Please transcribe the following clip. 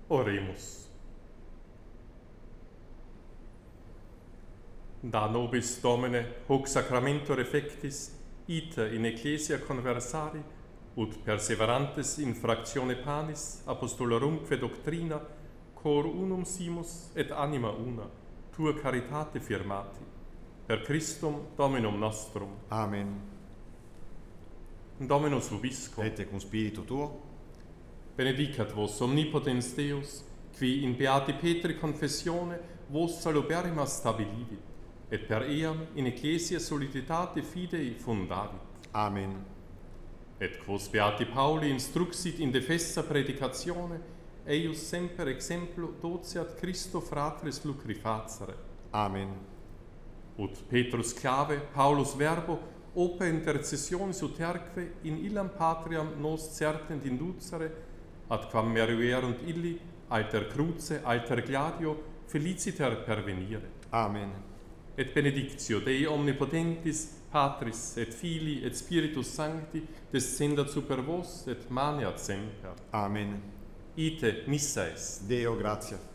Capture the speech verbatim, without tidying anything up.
Oremus. Da nobis Domine hoc sacramento effectis ita in ecclesia conversari ut perseverantes in fractione panis apostolorumque doctrina cor unum simus et anima una tua caritate firmati per Christum Dominum nostrum. Amen. Dominus vobiscum. Et cum spiritu tuo, Benedicat vos omnipotens Deus, qui in beati Petri confessione vos saluberrima stabilivit, et per eam in ecclesia soliditate fidei fundavit. Amen. Et quos beati Pauli instruxit in defessa predicatione, eius semper exemplo doceat Christo fratris lucri facere. Amen. Ut Petrus clave, Paulus verbo, ope intercessionis uterque in illam patriam nos certent inducere, ad quam meruerunt illi, alter cruce, alter gladio, feliciter pervenire. Amen. Et benedictio Dei omnipotentis, Patris et Filii et Spiritus Sancti, descendat super vos et maneat semper. Amen. Ite missa est. Deo gratia.